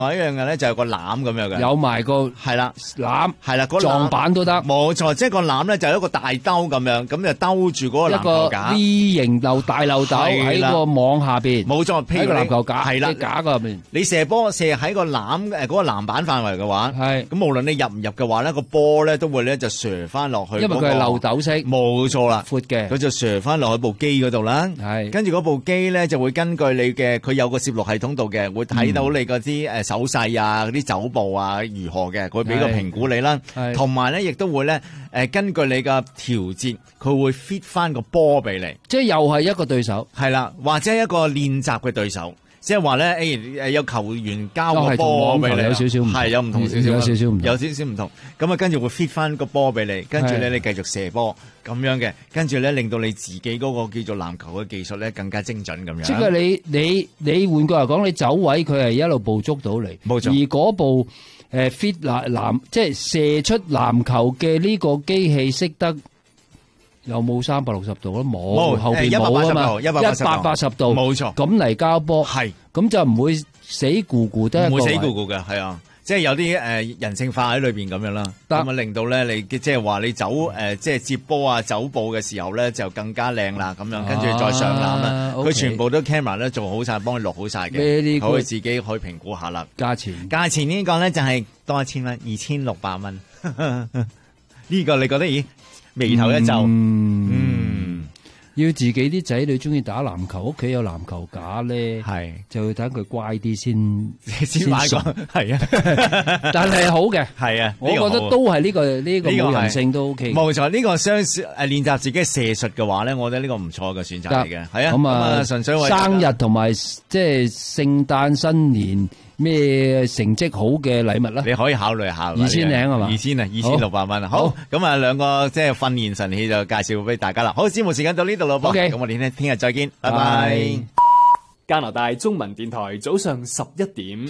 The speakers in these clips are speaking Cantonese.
一樣嘅咧就有個籃咁樣嘅， 有埋個係啦， 籃係啦，個撞板都得， 冇錯，即係個籃咧就有一個大兜咁樣，咁就兜住嗰個籃球架， 一個 V 型大漏斗喺個網下邊， 冇錯，譬如喺個籃球架， 係啦， 架嗰入邊， 你射波射喺個籃嗰個籃板範圍嘅話， 係咁無論你入唔入嘅話咧，個波咧都會咧就射翻落去， 因為佢係漏斗式， 冇錯啦， 闊嘅， 佢就射翻落去部機嗰度啦， 係， 跟住嗰部機咧就會根據你嘅，佢有個攝錄系統度嘅，會睇到你嗰啲手勢啊。啲走步啊如何嘅，佢會俾個評估你啦，同埋咧亦都會咧根據你嘅調節，佢會 fit 翻個波俾你， 即係又係一個對手， 係啦，或者一個練習嘅對手，即係話咧有球員交個波俾你， 有少少唔同， 係有唔同少少， 有少少唔同， 有少少唔同，咁啊跟住會 fit 翻個波俾你，跟住咧你繼續射波咁樣嘅，跟住咧令到你自己嗰個叫做籃球嘅技術咧更加精準咁樣。 即係你換句話講，你走位佢係一路捕捉到你， 冇錯。 而嗰部fit 籃即係射出籃球嘅呢個機器識得有冇360度咯？冇，後邊冇啊嘛，180度， 冇錯。 咁嚟交波， 係咁就唔會死咕咕得一個位， 唔會死咕咕嘅，係啊。即係有啲人性化喺裏邊咁樣啦，咁啊令到咧你即係話你走即係接波啊走步嘅時候咧就更加靚啦咁樣，跟住再上籃啦，佢全部都 camera 咧做好晒，幫你錄好晒嘅，佢自己可以評估下啦。價錢呢個咧就係多1000蚊，2600蚊。呢個你覺得咦？眉頭一皺， 要自己啲仔女中意打籃球，屋企有籃球架咧，係就要等佢乖啲先買個，係啊，但係好嘅，係啊，我覺得都係呢個冇人性都 OK，冇錯，呢個練習自己射術嘅話咧，我覺得呢個唔錯嘅選擇嚟嘅，係啊，咁啊純粹為生日同埋即係聖誕新年咩成績好嘅禮物啦，你可以考慮下，2000零係嘛？2000啊，2600蚊啊，好，咁啊兩個即係訓練神器就介紹俾大家啦。好，節目時間到呢度咯噃，咁我哋聽日再見，拜拜。 加拿大中文電台早上11點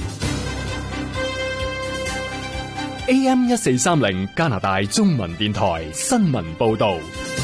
AM1430 加拿大中文電台新聞報道。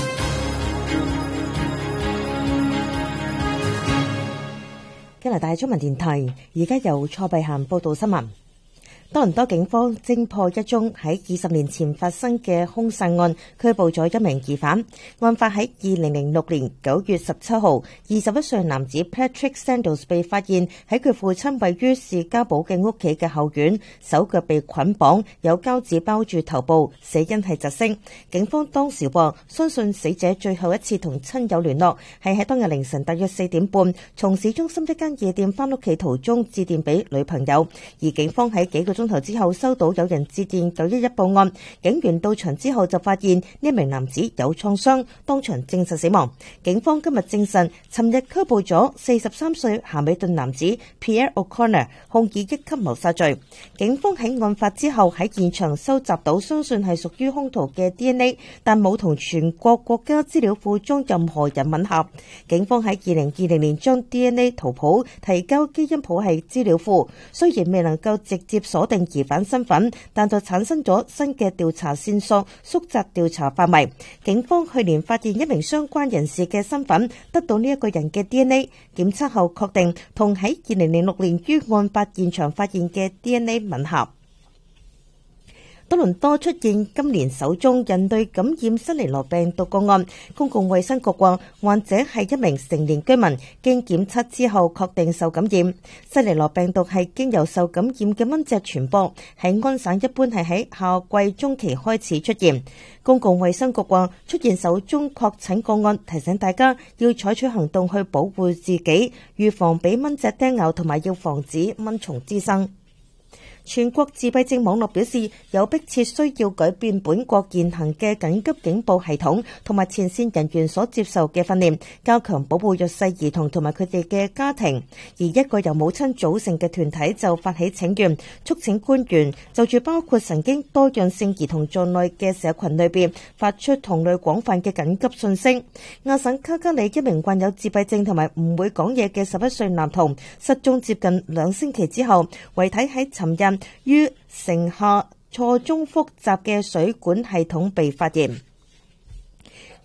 加拿大中文電台而家由蔡碧嫻報道新聞。多倫多警方偵破一宗喺20年前發生嘅兇殺案，拘捕咗一名疑犯。案發喺2006年9月17號，21歲男子 Patrick Sandals 被發現喺佢父親位於士嘉堡嘅屋企嘅後院，手腳被捆綁，有膠紙包住頭部，死因係窒息。警方當時話，相信死者最後一次同親友聯絡係喺當日凌晨大約4點半，從市中心一間夜店返屋企途中致電俾女朋友。而警方喺幾個鐘頭之後收到有人致電911報案，警員到場之後就發現呢名男子有創傷，當場證實死亡。警方今日證實，尋日拘捕咗43歲咸美頓男子 Pierre O'Connor， 控以1級謀殺罪。警方喺案發之後喺現場收集到相信係屬於兇徒嘅 DNA， 但冇同全國國家資料庫中任何人吻合。警方喺2020年將 DNA 圖譜提交基因譜系資料庫，雖然未能夠直接鎖定疑犯身份，但就產生咗新嘅調查線索，縮窄調查範圍。警方去年發現一名相關人士嘅身份，得到呢一個人嘅 DNA 檢測後確定同喺2006年於案發現場發現嘅 DNA 吻合。多倫多出現今年首宗人類感染新尼羅病毒個案，公共衛生局話患者係一名成年居民，經檢測之後確定受感染。新尼羅病毒係經由受感染嘅蚊隻傳播，喺安省一般係喺夏季中期開始出現。公共衛生局話出現首宗確診個案，提醒大家要採取行動去保護自己，預防俾蚊隻叮咬，同埋要防止蚊蟲滋生。全國自閉症網絡表示，有迫切需要改變本國現行嘅緊急警報系統同埋前線人員所接受嘅訓練，加強保護弱勢兒童同埋佢哋嘅家庭。而一個由母親組成嘅團體就發起請願，促請官員就住包括神經多樣性兒童在內嘅社群裏邊發出同類廣泛嘅緊急訊息。亞省卡加里一名患有自閉症同埋唔會講嘢嘅11歲男童失蹤接近2星期之後，遺體喺尋日於城下錯綜複雜嘅水管系統被發現。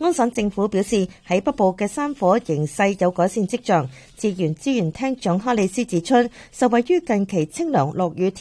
安省政府表示，喺北部嘅山火形勢有改善跡象。自然資源廳長哈里斯指出，受惠於近期清涼落雨